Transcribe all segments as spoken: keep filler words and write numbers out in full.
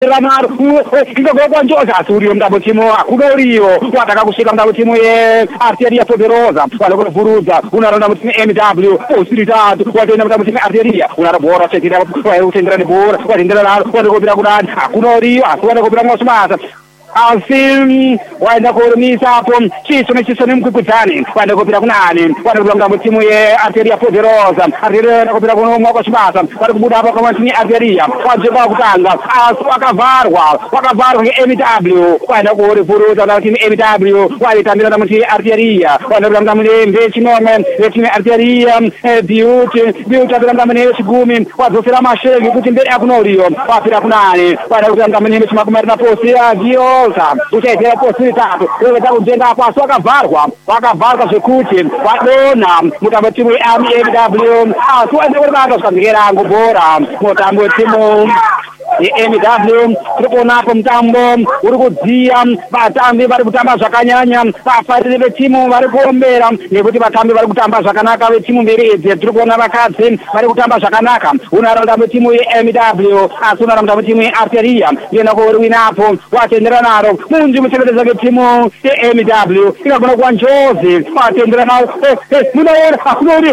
Ramaro ingogwa kwanjoza asuriyo mtambo timu kunoriyo wataka kushika mtambo timu ye Arteria Poderosa wanakuvuruza unaronda mtimu M W usitatu watenda mtambo timu Arteria unarabora chekira utendera ni bora watendera lalo wanakopira kudani kunoriyo aswana kopira ngosumasa Asim waenda kurumisa hapo chiso na chiso ni mkukutani waenda kupira kunani waenda kupira mtimu ye Arteria Poderosa Arteria kupira kuno mwako shibasa waenda kubuda hapa kama timu Arteria wajeba kutanga asu wakavarwa wakavarwa nge M W waenda kurifuruza na timu M W walitambira na timu Arteria waenda kupira mtimu Mbechi Nome timu Arteria Beauty Beauty kupira mtimu Shigumi wazofira mashegi kuti mbele akunoriyo wapira kunani waenda kupira mtimu Chimakumari na posi ya Gio uchaitira posi tatu wewe takujenga hapo asu wakavarwa wakavarwa zvekuti wadona mutambo timu M W asu waende kuribata zvikandikira angu bora mutambo timu M W turikuona hapo mtambo uri kudziya vatambi vari kutamba zvakanyanya vafariri vetimu vari kuombera nekuti vatambi vari kutamba zvakanaka vetimu mberi idzi turikuona vakadzi vari kutamba zvakanaka unaronda mutimu M W asi unaronda mutimu yeArteria yena kuwinapo watendera naro munji muchengetedza vetimu M W inogona kuwa njozi watendera naro munoona akunori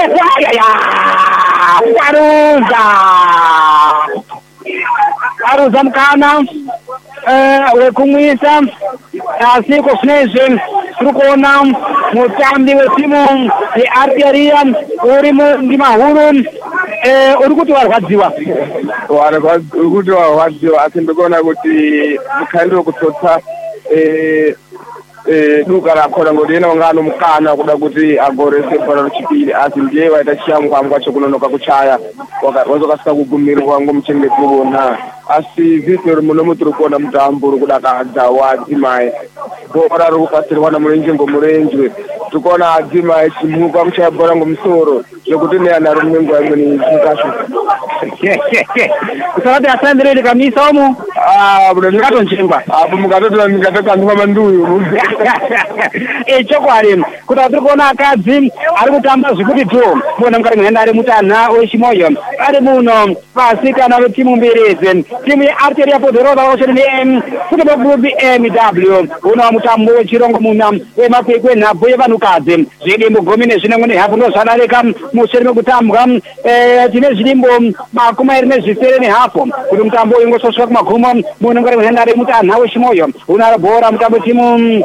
waruza aruza mukana wekumwisa asi kozvinezve tiri kuona mutambi wetimu yeArteria uri mundima huru uri kuti warwadziwa uri kuti warwadziwa asi ndikuona kuti mukhandi wekutotsa duka rakhona ngoti yena ungano mukana kuda kuti agorese bhora rechipiri asi ndiye waita chiyangwangwa chekunonoka kuchaya wazokasika kugumirwa ngomuchengetsi wona asi vhiki munomu tiri kuona mutambo uri kudakadza waadzimai bhora riri kupasirwana murenje ngomurenje tiri kuona adzimai chimuka kuchaya bhora ngomusoro zvekuti neanarume nguva imweni chikacho kusakati asambiriri kamisa omo mukatonjengwa apo mukatotora mikatokandwa manduyu chokwadi kuti tiri kuona akadzi ari kutamba zvekuti tu muona mukati muhenda ari mutanha wechimoyo ari muno vasikana vetimu mbiri idzi timu yeArteria Poderosa vakoshoni neFootball Club M W uno mutambo wechirongo muna wemakwikwi enhabvu yevanhukadzi zvidimbo gumi nezvinomwe nehafu ndozvadarika mushure mekutambwa tine zvidimbo makumi mairi nezvisere nehafu kuti mutambo uyu ngosvosva kumagumo muno mukati muhenda ari mutanha wechimoyo uno bhora mutambo timu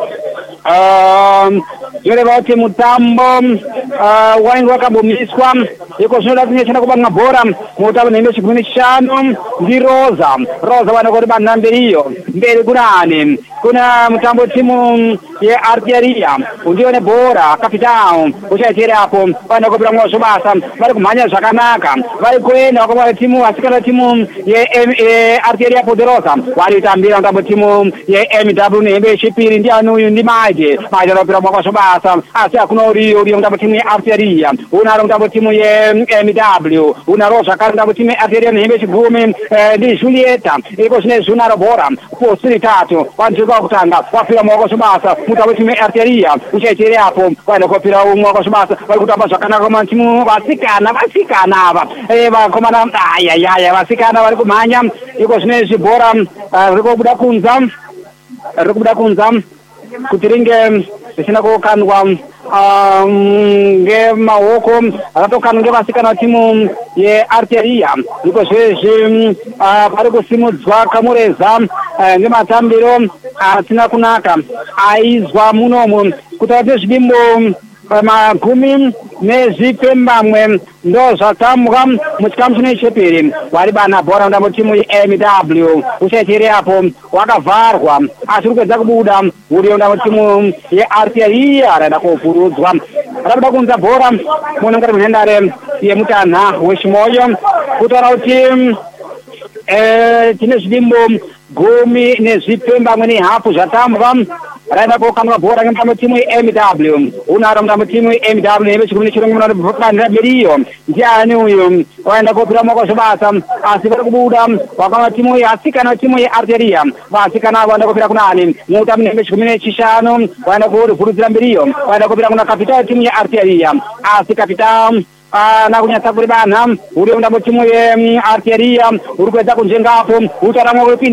zvoreva kuti mutambo wainge wakambompiswa iko zvinoda kunyechana kubanga bhora mutambo nhembe chigumi nechishanu ndiRosa Rosa wana kuti banha mberiyo mberi kunani kuna mutambo timu yeArteria undione bhora kapitao uchaitirapo vana kupira mwazvo basa vari kumhanya zvakanaka vari kuenda wakamwa timu asikana timu yeArteria Poderosa vari kutambira mutambo timu yeM W nehembe yechipiri ndiani uyu ndimaje maje anopira mwazvo basa asi hakuna uriyo uriyo mutambo timu yeArteria unaro mutambo timu yeM W unaro zvakare mutambo timu yeArteria nehembe chigumi ndi Julieta iko zvinezvi unaro bhora posi ritatu vanhu kutanga wapira mwazvo basa mutambo timu yeArteria uchaitirapo vaenda kopira umwe wakazvibasa vari kutamba zvakanaka koma timu vasikana vasikana ava vakomana ayayaya vasikana vari kumhanya iko zvinezvi bhora riri kubuda kunza riri kubuda kunza kuti ringe risina kukandwa ngemaoko akatokandwa ngevasikana timu yeArteria iko zvezvi pari kusimudzwa kamureza ngematambiro asina kunaka aizwa munomu kutaura kuti zvidimbo magumi nezvipembamwe ndo zvatambwa muchikamu chino chechipiri vari bana bhora mutambo timu yeM W uchaitirapo wakavharwa asi uri kuedza kubuda uriyo mutambo timu yeArteria raida kuvhurudzwa rabuda kunza bhora muno mukati munhandare yemutanha wechimoyo kutaura kuti tine zvidimbo gumi nezvipembamwe nehafu zvatambwa raenda kokandwa bhora ngemutambo timu yeM W unaro mutambo timu yeM W nehembe chigumi nechirongomuna bandira mberiyo ndiani uyu waenda kopira mwazvo basa asi vari kubuda wakamwa timu yeasikana timu yeArteria vasikana avo vaenda kopira kunani mutambo nehembe chigumi nechishanu waenda kurivhurudzira mberiyo waenda kopira kuna kapitao timu yeArteria asi kapitao nakunyatsa kuri banha uriyo mutambo timu yeArteria uri kuedza kunjengapo utaramwa wepinda